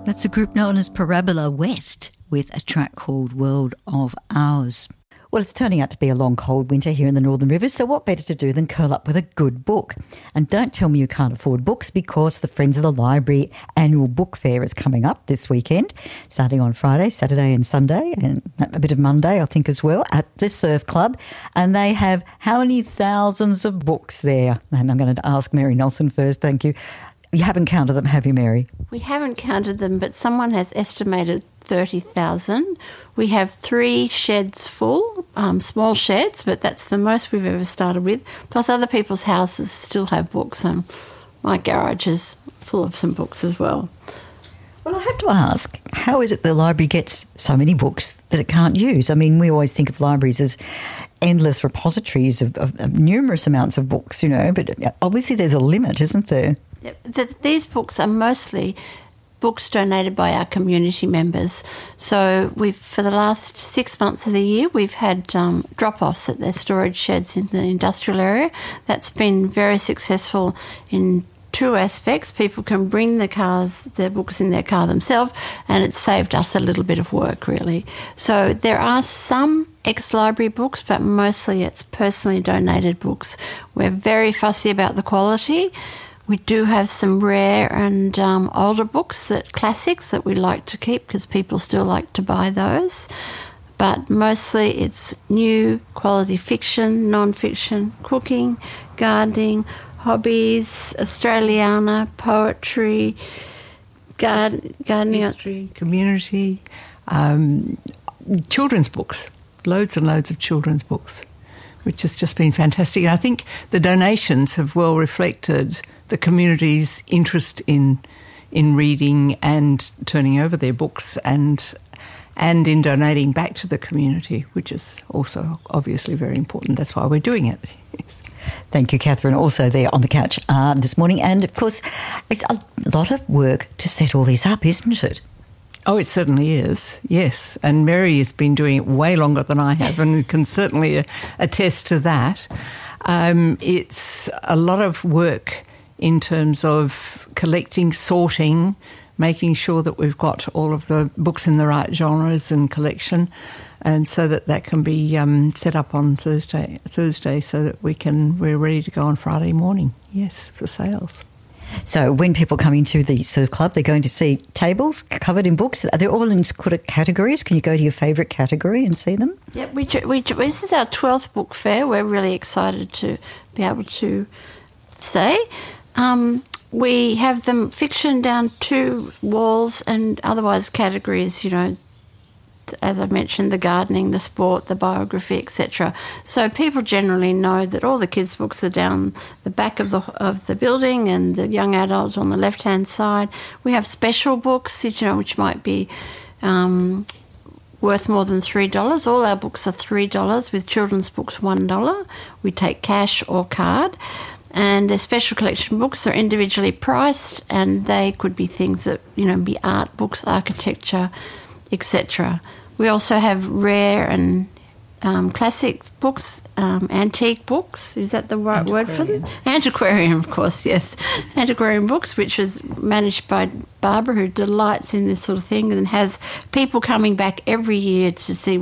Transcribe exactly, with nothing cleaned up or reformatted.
That's a group known as Parabola West with a track called World of Ours. Well, it's turning out to be a long, cold winter here in the Northern Rivers, so what better to do than curl up with a good book? And don't tell me you can't afford books, because the Friends of the Library annual book fair is coming up this weekend, starting on Friday, Saturday and Sunday, and a bit of Monday, I think, as well, at the Surf Club. And they have how many thousands of books there? And I'm going to ask Mary Nelson first, thank you. You haven't counted them, have you, Mary? We haven't counted them, but someone has estimated thirty thousand. We have three sheds full, um, small sheds, but that's the most we've ever started with. Plus other people's houses still have books, and my garage is full of some books as well. Well, I have to ask, how is it the library gets so many books that it can't use? I mean, we always think of libraries as endless repositories of, of, of numerous amounts of books, you know, but obviously there's a limit, isn't there? The, these books are mostly books donated by our community members. So we've, for the last six months of the year, we've had um, drop-offs at their storage sheds in the industrial area. That's been very successful in two aspects. People can bring the cars, their books in their car themselves, and it's saved us a little bit of work, really. So there are some ex-library books, but mostly it's personally donated books. We're very fussy about the quality. We do have some rare and um, older books, that classics that we like to keep because people still like to buy those. But mostly it's new quality fiction, non-fiction, cooking, gardening, hobbies, Australiana, poetry, garden, gardening. History, community, um, children's books, loads and loads of children's books, which has just been fantastic. And I think the donations have well reflected the community's interest in in reading and turning over their books and and in donating back to the community, which is also obviously very important. That's why we're doing it. Yes. Thank you, Catherine, also there on the couch um, this morning. And, of course, it's a lot of work to set all this up, isn't it? Oh, it certainly is, yes. And Mary has been doing it way longer than I have and can certainly attest to that. Um, it's a lot of work in terms of collecting, sorting, making sure that we've got all of the books in the right genres and collection, and so that that can be um, set up on Thursday, Thursday, so that we can we're ready to go on Friday morning. Yes, for sales. So when people come into the Surf Club, they're going to see tables covered in books. Are they all in sort of categories? Can you go to your favourite category and see them? Yeah, we, we, this is our twelfth book fair. We're really excited to be able to say. Um, we have them fiction down two walls, and otherwise categories, you know, as I mentioned, the gardening, the sport, the biography, et cetera. So people generally know that all the kids' books are down the back of the of the building, and the young adults on the left-hand side. We have special books, you know, which might be um, worth more than three dollars. All our books are three dollars, with children's books one dollar. We take cash or card. And the special collection books are individually priced, and they could be things that, you know, be art books, architecture, et cetera. We also have rare and um, classic books, um, antique books. Is that the right word for them? Antiquarian, of course, yes. Antiquarian books, which is managed by Barbara, who delights in this sort of thing and has people coming back every year to see